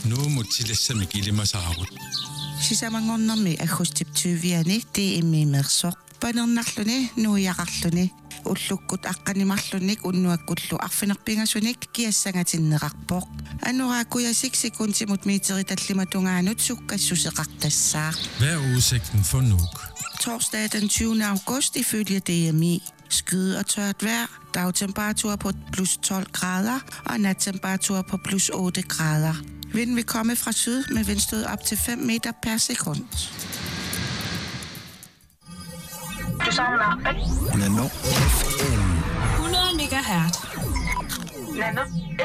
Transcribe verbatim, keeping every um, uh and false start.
Nu mutilassami kilimasaarut. Sisamangornermi agustiptuviani tiimmiimersoq panernerluni nuiaqarluni уллуккут аққанимарлуник уннуаккуллу арфинерпингасуник киассангатиннеқарпоқ анурааккуясик секундимут митери таллиматунгаанут суккассусеқартассаа. Hvad er udsigten for Nuuk? Torsdag den tyvende august ifølge D M I. Skyet og tørt vejr, dagtemperatur på plus tolv grader og nattemperatur på plus otte grader. Vinden vil komme fra syd med vindstød op til fem meter per sekund. Du savner Nano F M hundrede megahertz. Nano